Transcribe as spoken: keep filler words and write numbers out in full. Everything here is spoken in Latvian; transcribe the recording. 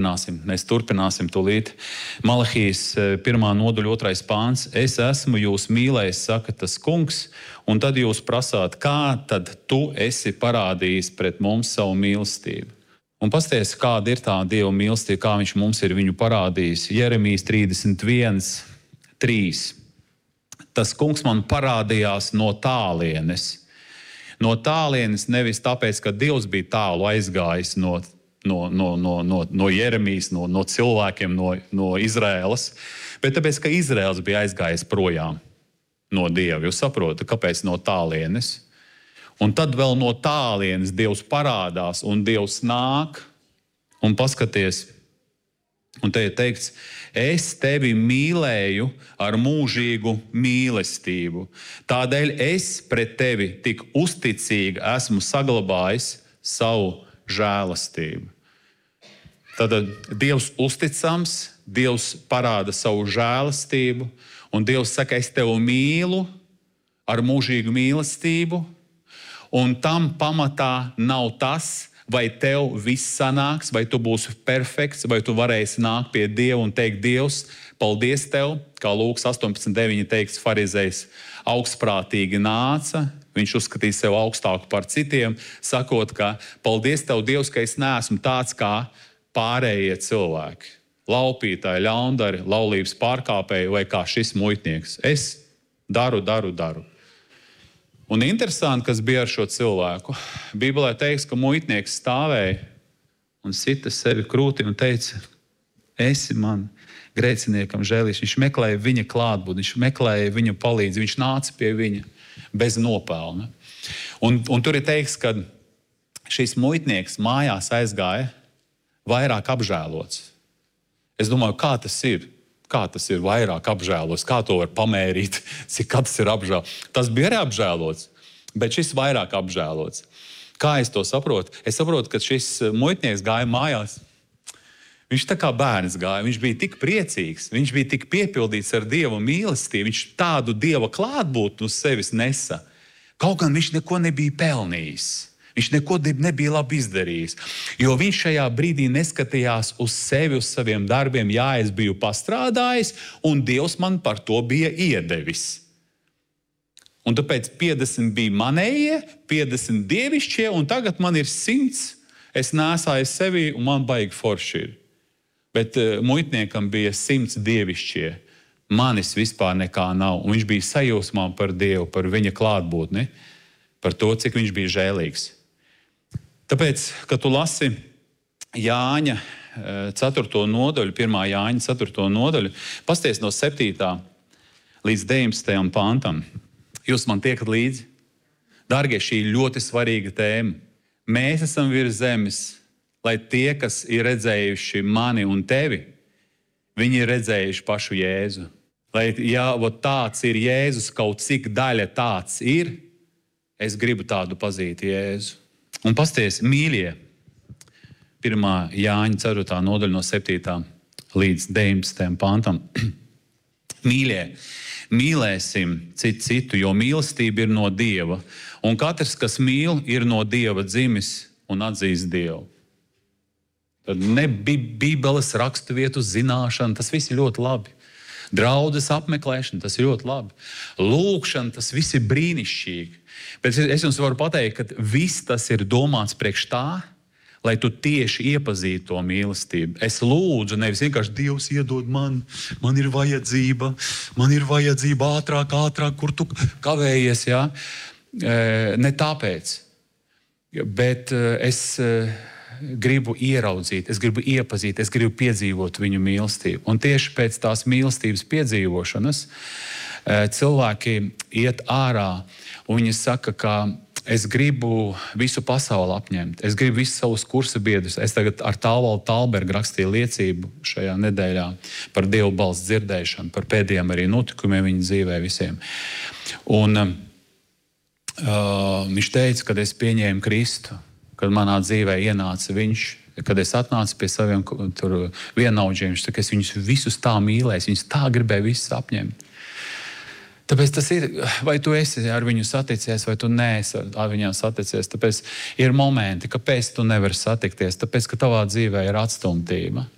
turpināsim, mēs turpināsim tūlīt. Malahijas pirmā nodaļa otrais pāns. Es esmu jūs mīlējis, saka tas kungs, un tad jūs prasāt, kā tad tu esi parādījis pret mums savu mīlestību. Un pasties, kāda ir tā Dieva mīlestība, kā viņš mums ir viņu parādījis. Jeremijas trīsdesmit viens trīs. Tas kungs man parādījās no tālienes. No tālienes nevis tāpēc, ka Dievs bija tālu aizgājis no, no, no, no, no, no Jeremijas, no, no cilvēkiem, no, no Izraēlas, bet tāpēc, ka Izraēls bija aizgājis projām no Dieva. Jūs saprotat, kāpēc no tālienes? Un tad vēl no tālienes Dievs parādās, un Dievs nāk, un paskaties, un te ir teikts, es tevi mīlēju ar mūžīgu mīlestību. Tādēļ es pret tevi tik uzticīgi esmu saglabājis savu žēlastību. Tad Dievs uzticams, Dievs parāda savu žēlastību, un Dievs saka, es tevi mīlu ar mūžīgu mīlestību, un tam pamatā nav tas, vai tev viss sanāks, vai tu būsi perfekts, vai tu varēsi nākt pie Dieva un teikt, Dievs, paldies tev, kā Lūkas astoņpadsmit deviņi teikts, farizejs augstprātīgi nāca, viņš uzskatīja sev augstāku par citiem, sakot, ka paldies tev, Dievs, ka es neesmu tāds kā pārējie cilvēki. Laupītāji, ļaundari, laulības pārkāpēji vai kā šis muitnieks. Es daru, daru, daru. Un interesanti, kas bija ar šo cilvēku. Bībelē teiks, ka muitnieks stāvēja un sita sevi krūti un teica, esi man grēciniekam žēlīgs. Viņš meklēja viņa klātbūtni, viņš meklēja viņa palīdzību, viņš nāca pie viņa bez nopelna. Un, un tur ir teiks, ka šis muitnieks mājās aizgāja vairāk apžēlots. Es domāju, kā tas ir? Kā tas ir vairāk apžēlots? Kā to var pamērīt? Cik tas ir apžēlots? Tas bija arī apžēlots, bet šis vairāk apžēlots. Kā es to saprotu? Es saprotu, ka šis muitnieks gāja mājās. Viņš tā kā bērns gāja, viņš bija tik priecīgs, viņš bija tik piepildīts ar Dieva mīlestību, viņš tādu Dieva klātbūtni uz sevis nesa. Kaut gan viņš neko nebija pelnījis. Viņš neko nebija labi izdarījis, jo viņš šajā brīdī neskatījās uz sevi, uz saviem darbiem. Jā, es biju pastrādājis, un Dievs man par to bija iedevis. Un tāpēc piecdesmit bija manējie, piecdesmit dievišķie, un tagad man ir simts. Es nēsāju sevi, un man baigi forši ir. Bet uh, muitniekam bija simts dievišķie. Manis vispār nekā nav. Un viņš bija sajūsmā par Dievu, par viņa klātbūtni, par to, cik viņš bija žēlīgs. Tāpēc, kad tu lasi Jāņa ceturto nodaļu, pirmā Jāņa ceturto nodaļu, pasties no septītā līdz deviņpadsmitajam pantam. Jūs man tiekat līdzi? Dārgie, šī ir ļoti svarīga tēma. Mēs esam virs zemes, lai tie, kas ir redzējuši mani un tevi, viņi ir redzējuši pašu Jēzu. Lai, ja tāds ir Jēzus, kaut cik daļa tāds ir, es gribu tādu pazīt Jēzu. Un pasties, mīļie, pirmā Jāņa ceturtā nodaļa no septītā līdz deviņpadsmitajam pantam. Mīļie, mīlēsim citu citu, jo mīlestība ir no Dieva. Un katrs, kas mīl, ir no Dieva dzimis un atzīst Dievu. Tad ne Bībeles rakstu vietu zināšana, tas viss ir ļoti labi. Draudzes apmeklēšana, tas ir ļoti labi. Lūkšana, tas viss ir brīnišķīgi. Bet es jums varu pateikt, ka viss tas ir domāts priekš tā, lai tu tieši iepazītu to mīlestību. Es lūdzu, nevis vienkārši Dievs iedod man, man ir vajadzība, man ir vajadzība ātrāk, ātrāk, kur tu kavējies, jā? Ne tāpēc, bet es gribu ieraudzīt, es gribu iepazīt, es gribu piedzīvot viņu mīlestību. Un tieši pēc tās mīlestības piedzīvošanas cilvēki iet ārā un viņi saka, ka es gribu visu pasauli apņemt, es gribu visus savus kursa biedrus. Es tagad ar Tālvaldu Talbergu rakstīju liecību šajā nedēļā par Dievu balss dzirdēšanu, par pēdējiem arī notikumiem viņa dzīvē visiem. Un uh, viņš teica, kad es pieņēmu Kristu, kad manā dzīvē ienāca viņš, kad es atnācu pie saviem tur vienaudžiem, viņš saka, es viņus visus tā mīlēju, viņus tā gribēju visus apņemt. Tāpēc tas ir, vai tu esi ar viņu saticies, vai tu neesi ar viņiem saticies. Tāpēc ir momenti, kāpēc tu nevari satikties, tāpēc, ka tavā dzīvē ir atstumtība.